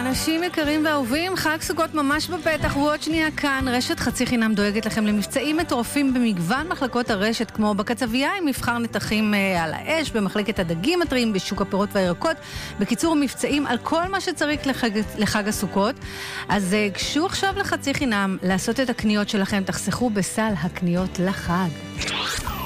אנשים יקרים ואהובים, חג סוכות ממש בפתח, ועוד שנייה כאן. רשת חצי חינם דואגת לכם למבצעים מטורפים במגוון מחלקות הרשת, כמו בקצבייה עם מבחר נתחים על האש, במחלקת הדגים הטריים, בשוק הפירות והירקות. בקיצור, מבצעים על כל מה שצריך לחג הסוכות. אז גשו עכשיו לחצי חינם לעשות את הקניות שלכם, תחסכו בסל הקניות לחג.